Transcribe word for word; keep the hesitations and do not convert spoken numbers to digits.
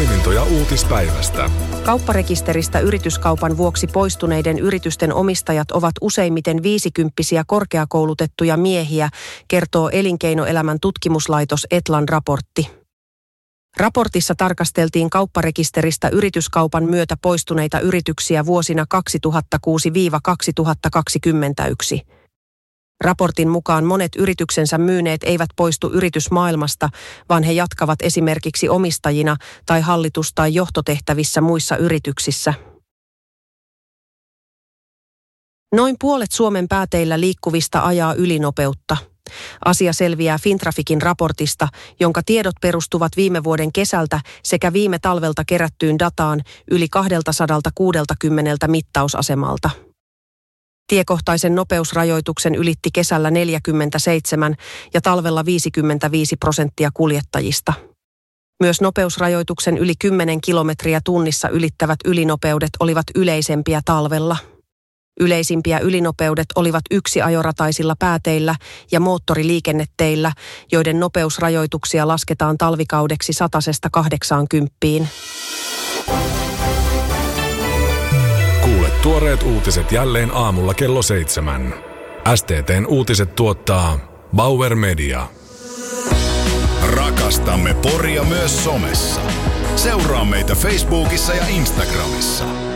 poimintoja uutispäivästä. Kaupparekisteristä yrityskaupan vuoksi poistuneiden yritysten omistajat ovat useimmiten viisikymppisiä korkeakoulutettuja miehiä, kertoo elinkeinoelämän tutkimuslaitos Etlan raportti. Raportissa tarkasteltiin kaupparekisteristä yrityskaupan myötä poistuneita yrityksiä vuosina kaksituhattakuusi kaksituhattakaksikymmentäyksi. Raportin mukaan monet yrityksensä myyneet eivät poistu yritysmaailmasta, vaan he jatkavat esimerkiksi omistajina tai hallitus- tai johtotehtävissä muissa yrityksissä. Noin puolet Suomen pääteillä liikkuvista ajaa ylinopeutta. Asia selviää Fintraficin raportista, jonka tiedot perustuvat viime vuoden kesältä sekä viime talvelta kerättyyn dataan yli kaksisataakuusikymmentä mittausasemalta. Tiekohtaisen nopeusrajoituksen ylitti kesällä neljäkymmentäseitsemän ja talvella viisikymmentäviisi prosenttia kuljettajista. Myös nopeusrajoituksen yli kymmenen kilometriä tunnissa ylittävät ylinopeudet olivat yleisempiä talvella. Yleisimpiä ylinopeudet olivat yksiajorataisilla pääteillä ja moottoriliikenneteillä, joiden nopeusrajoituksia lasketaan talvikaudeksi satasesta kahdeksaankymppiin. Kuule tuoreet uutiset jälleen aamulla kello seitsemän. S T T:n uutiset tuottaa Bauer Media. Rakastamme Poria myös somessa. Seuraa meitä Facebookissa ja Instagramissa.